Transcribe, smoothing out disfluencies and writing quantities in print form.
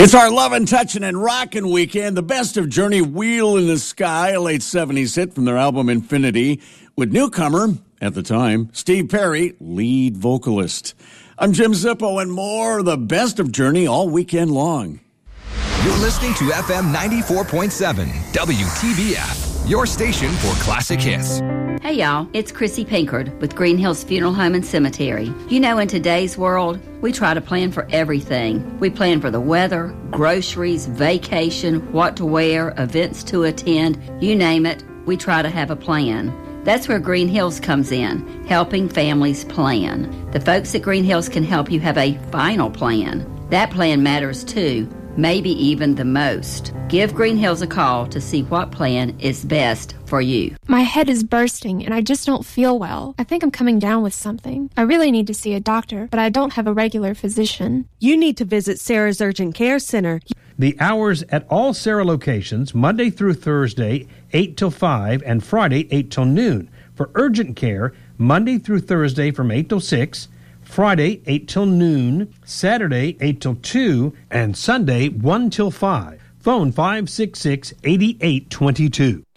It's our lovin', touchin', and rockin' weekend. The best of Journey, Wheel in the Sky, a late 70s hit from their album Infinity, with newcomer, at the time, Steve Perry, lead vocalist. I'm Jim Zippo, and more of the best of Journey all weekend long. You're listening to FM 94.7, WTBF, your station for classic hits. Hey y'all, it's Chrissy Pinkard with Green Hills Funeral Home and Cemetery. You know, in today's world, we try to plan for everything. We plan for the weather, groceries, vacation, what to wear, events to attend, you name it, we try to have a plan. That's where Green Hills comes in, helping families plan. The folks at Green Hills can help you have a final plan. That plan matters too, maybe even the most. Give Green Hills a call to see what plan is best for you. My head is bursting and I just don't feel well. I think I'm coming down with something. I really need to see a doctor, but I don't have a regular physician. You need to visit Sarah's Urgent Care Center. The hours at all Sarah locations, Monday through Thursday, 8 till 5, and Friday, 8 till noon. For urgent care, Monday through Thursday from 8 till 6, Friday, 8 till noon, Saturday, 8 till 2, and Sunday, 1 till 5. Phone 566-8822.